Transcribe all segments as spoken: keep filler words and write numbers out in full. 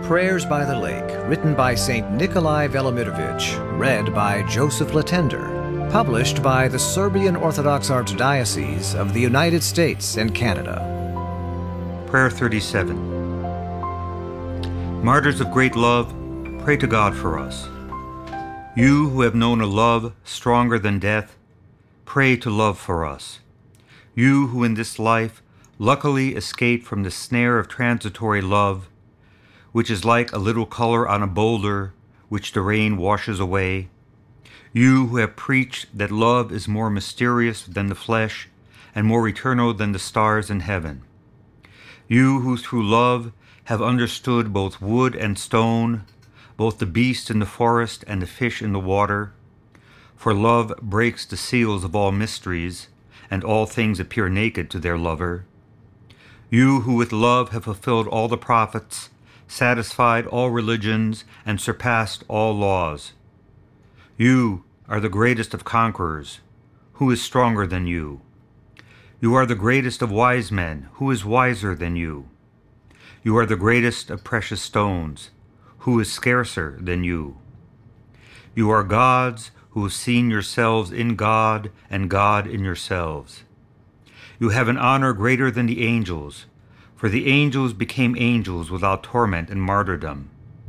Prayers by the Lake, written by Saint Nikolai Velimirovich, read by Joseph Latender, published by the Serbian Orthodox Archdiocese of the United States and Canada. Prayer thirty-seven. Martyrs of great love, pray to God for us. You who have known a love stronger than death, pray to love for us. You who in this life luckily escaped from the snare of transitory love, which is like a little color on a boulder which the rain washes away. You who have preached that love is more mysterious than the flesh and more eternal than the stars in heaven. You who through love have understood both wood and stone, both the beast in the forest and the fish in the water. For love breaks the seals of all mysteries, and all things appear naked to their lover. You who with love have fulfilled all the prophets, satisfied all religions, and surpassed all laws. You are the greatest of conquerors. Who is stronger than you? You are the greatest of wise men. Who is wiser than you? You are the greatest of precious stones. Who is scarcer than you? You are gods who have seen yourselves in God and God in yourselves. You have an honor greater than the angels, for the angels became angels without torment and martyrdom.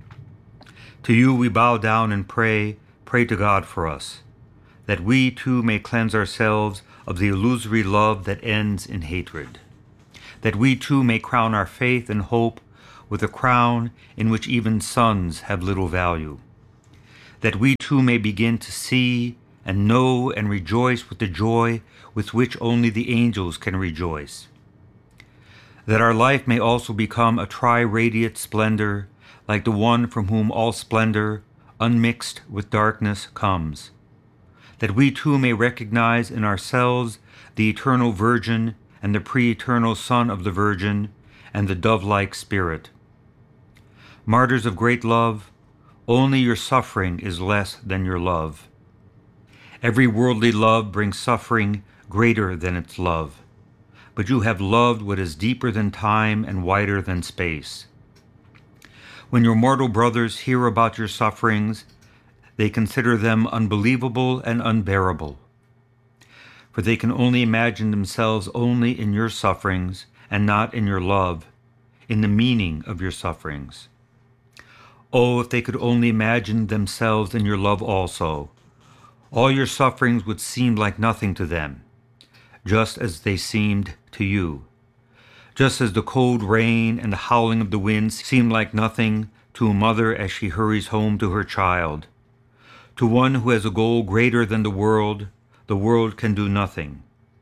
To you we bow down and pray, pray to God for us, that we too may cleanse ourselves of the illusory love that ends in hatred, that we too may crown our faith and hope with a crown in which even sons have little value, that we too may begin to see and know and rejoice with the joy with which only the angels can rejoice, that our life may also become a tri-radiate splendor, like the one from whom all splendor, unmixed with darkness, comes, that we too may recognize in ourselves the eternal Virgin and the pre-eternal Son of the Virgin and the dove-like Spirit. Martyrs of great love, only your suffering is less than your love. Every worldly love brings suffering greater than its love. But you have loved what is deeper than time and wider than space. When your mortal brothers hear about your sufferings, they consider them unbelievable and unbearable. For they can only imagine themselves only in your sufferings and not in your love, in the meaning of your sufferings. Oh, if they could only imagine themselves in your love also, all your sufferings would seem like nothing to them, just as they seemed to you. Just as the cold rain and the howling of the winds seem like nothing to a mother as she hurries home to her child. To one who has a goal greater than the world, the world can do nothing.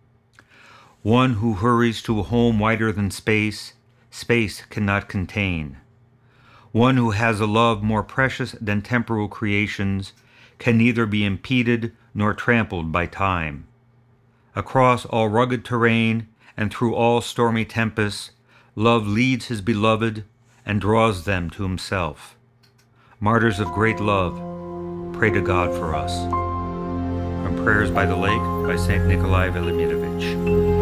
One who hurries to a home wider than space, space cannot contain. One who has a love more precious than temporal creations can neither be impeded nor trampled by time. Across all rugged terrain and through all stormy tempests, love leads his beloved and draws them to himself. Martyrs of great love, pray to God for us. From Prayers by the Lake by Saint Nikolai Velimirovich.